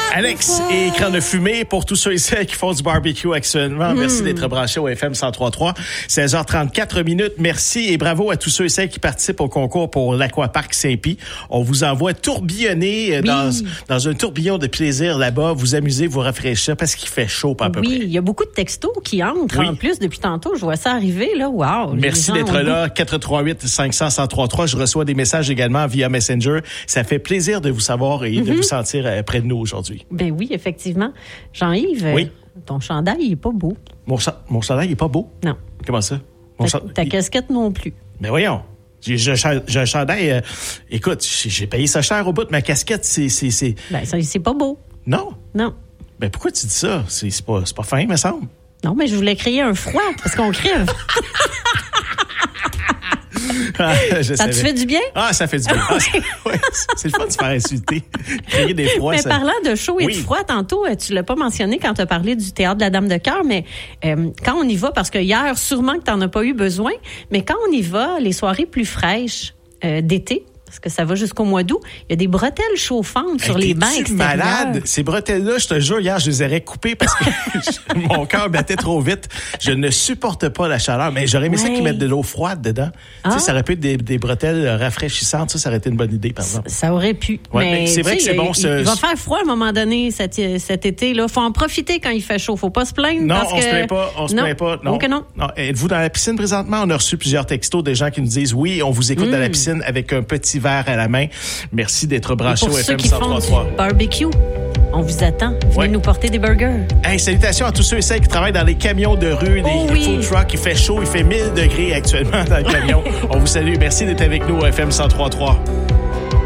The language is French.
Alex et écran de fumée pour tous ceux et celles qui font du barbecue actuellement. Merci d'être branchés au FM 103.3. 16h34 minutes. Merci et bravo à tous ceux et celles qui participent au concours pour l'Aquapark Saint-Pie. On vous envoie tourbillonner dans un tourbillon de plaisir là-bas. Vous amusez, vous rafraîchir parce qu'il fait chaud à peu près. Oui, il y a beaucoup de textos qui entrent en plus depuis tantôt. Je vois ça arriver, là. Wow. Merci d'être là. 438-500-1033. Je reçois des messages également via Messenger. Ça fait plaisir de vous savoir et de vous sentir près de nous aujourd'hui. Ben oui, effectivement. Jean-Yves, ton chandail, il est pas beau. Mon chandail, il est pas beau? Non. Comment ça? Ta casquette non plus. Mais voyons. J'ai un chandail. Écoute, j'ai payé ça cher au bout de ma casquette. Ben, ça, c'est pas beau. Non? Non. Ben, pourquoi tu dis ça? C'est pas fin, me semble. Non, mais je voulais créer un froid parce qu'on crève. Ça te fait du bien? Ah, ça fait du bien. C'est le fun de se faire insulter. Créer des froids. Mais parlant de chaud et de froid, tantôt, tu l'as pas mentionné quand tu as parlé du théâtre de la Dame de Cœur, mais quand on y va, parce que hier, sûrement que tu n'en as pas eu besoin, mais quand on y va, les soirées plus fraîches d'été, parce que ça va jusqu'au mois d'août, il y a des bretelles chauffantes sur les bancs extérieurs. Malade? Ces bretelles-là, je te jure, hier, je les aurais coupées parce que mon cœur battait trop vite. Je ne supporte pas la chaleur, mais j'aurais aimé ça qu'ils mettent de l'eau froide dedans. Tu sais, ça aurait pu être des bretelles rafraîchissantes. Ça aurait été une bonne idée, par exemple. Ça aurait pu. Ouais, mais c'est vrai que c'est bon. Il va faire froid à un moment donné cet été. Il faut en profiter quand il fait chaud. Faut pas se plaindre. Non, parce on se plaint pas. On se plaint pas. Non. Okay, non. Êtes-vous dans la piscine présentement? On a reçu plusieurs textos des gens qui nous disent oui, on vous écoute dans la piscine avec un petit verre à la main. Merci d'être branché au FM 103.3. Barbecue, on vous attend. Venez nous porter des burgers. Hey, salutations à tous ceux et celles qui travaillent dans les camions de rue, les food trucks. Il fait chaud, il fait 1000 degrés actuellement dans le camion. On vous salue. Merci d'être avec nous au FM 103.3.